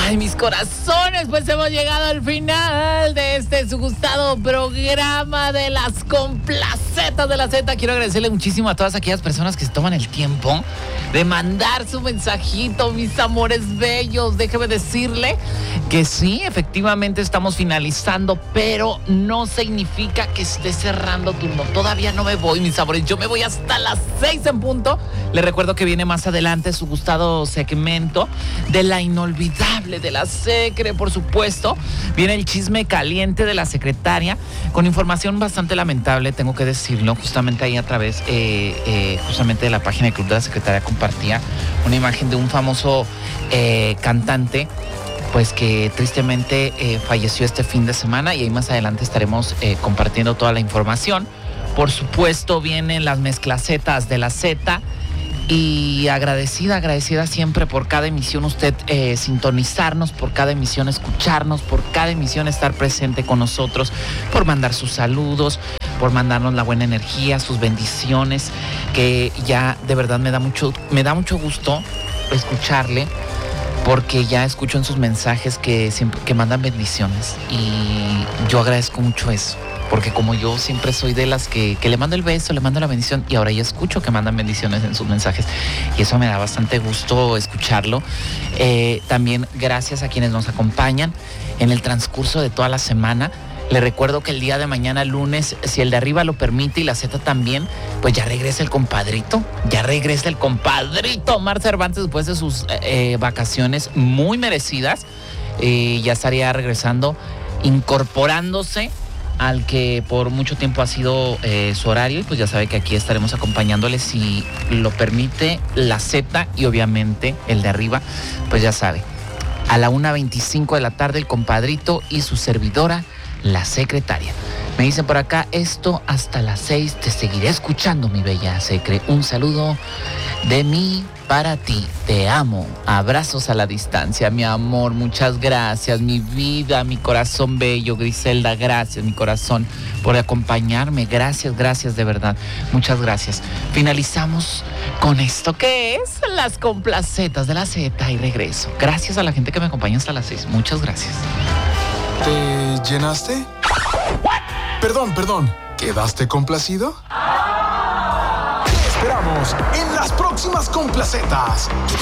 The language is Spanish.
Ay, mis corazones, pues hemos llegado al final de este su gustado programa de las complacetas de la Z. Quiero agradecerle muchísimo a todas aquellas personas que se toman el tiempo de mandar su mensajito, mis amores bellos. Déjeme decirle que sí, efectivamente estamos finalizando, pero no significa que esté cerrando turno. Todavía no me voy, mis amores. Yo me voy hasta las 6 en punto. Les recuerdo que viene más adelante su gustado segmento de la inolvidable de la Secre, por supuesto. Viene el chisme caliente de la secretaria con información bastante lamentable, tengo que decirlo. Justamente ahí a través justamente de la página del Club de la Secretaria compartía una imagen de un famoso cantante, pues que tristemente falleció este fin de semana, y ahí más adelante estaremos compartiendo toda la información. Por supuesto vienen las mezclacetas de la Z. Y agradecida siempre por cada emisión usted sintonizarnos, por cada emisión escucharnos, por cada emisión estar presente con nosotros, por mandar sus saludos, por mandarnos la buena energía, sus bendiciones, que ya de verdad me da mucho gusto escucharle, porque ya escucho en sus mensajes que mandan bendiciones, y yo agradezco mucho eso. Porque como yo siempre soy de las que le mando el beso, le mando la bendición, y ahora ya escucho que mandan bendiciones en sus mensajes. Y eso me da bastante gusto escucharlo. También gracias a quienes nos acompañan en el transcurso de toda la semana. Le recuerdo que el día de mañana, lunes, si el de arriba lo permite y la Z también, pues ya regresa el compadrito. Ya regresa el compadrito Omar Cervantes después de sus vacaciones muy merecidas. Ya estaría regresando, incorporándose al que por mucho tiempo ha sido su horario, y pues ya sabe que aquí estaremos acompañándole si lo permite la Z, y obviamente el de arriba, pues ya sabe, a la 1:25 de la tarde el compadrito y su servidora, la secretaria. Me dicen por acá, esto hasta las 6, te seguiré escuchando, mi bella Secre. Un saludo de mí para ti, te amo, abrazos a la distancia, mi amor, muchas gracias, mi vida, mi corazón bello, Griselda, gracias, mi corazón, por acompañarme, gracias de verdad, muchas gracias. Finalizamos con esto que es las complacetas de la Z, y regreso. Gracias a la gente que me acompaña hasta las 6, muchas gracias. ¿Te llenaste? Perdón, ¿quedaste complacido? Te esperamos en las próximas complacetas.